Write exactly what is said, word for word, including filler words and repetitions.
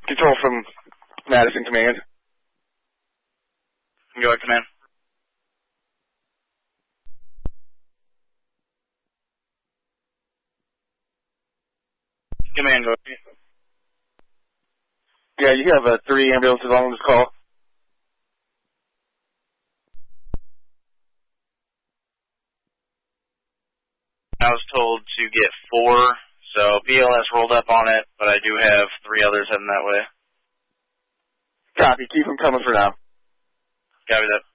Control from Madison Command. Go ahead, Command. Command, go ahead. Yeah, you have uh, three ambulances on this call. I was told to get four, so B L S rolled up on it, but I do have three others heading that way. Copy. Keep them coming for now. Copy that.